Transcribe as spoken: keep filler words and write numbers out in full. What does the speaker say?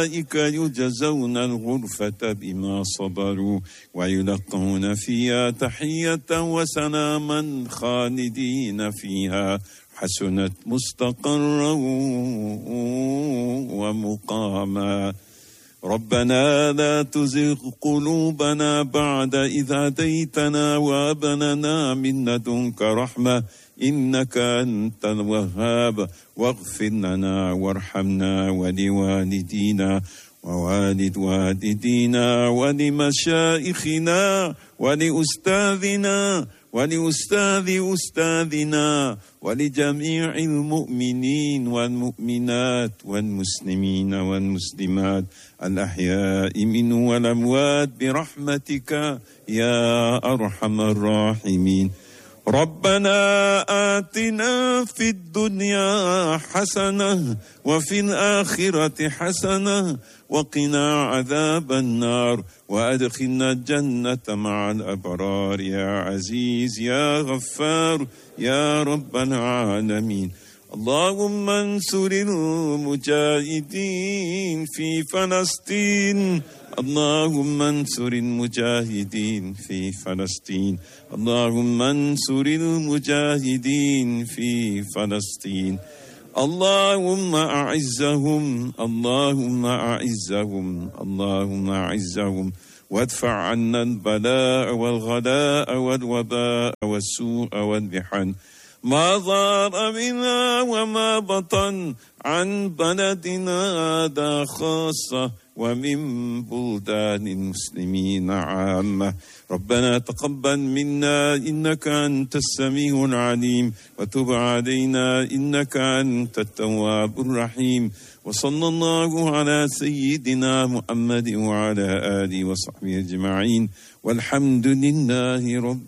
أولئك يجزون الغرفة بما صبروا ويلقون فيها تحية وسلاما خالدين فيها حسنت مستقرا ومقاما. ربنا لا تزغ قلوبنا بعد إذ هديتنا وهب لنا من لدنك رحمة إنك أنت الوهاب واغفر لنا وارحمنا ولوالدينا ووالد والدينا ولمشائخنا ولأستاذنا ولأستاذ أستاذنا ولجميع المؤمنين والمؤمنات والمسلمين والمسلمات الأحياء منهم والأموات برحمتك يا أرحم الراحمين. ربنا آتنا في الدنيا حسنة وفي الآخرة حسنة وقنا عذاب النار وأدخلنا الجنة مع الأبرار يا عزيز يا غفار يا رب العالمين. اللهم انصر المجاهدين في فلسطين. اللهم انصر المجاهدين في فلسطين. اللهم انصر المجاهدين في فلسطين. اللهم أعزهم اللهم أعزهم اللهم أعزهم وادفع عنا البلاء والغلاء والوباء والسوء والمحن ما ظهر منا وما بطن عن بلدنا هذا خاصة ومن بلدان المسلمين عامة. ربنا تقبل منا إنك أنت السميع العليم وتب علينا إنك أنت التواب الرحيم. وصلى الله على سيدنا محمد وعلى آله وصحبه أجمعين والحمد لله رب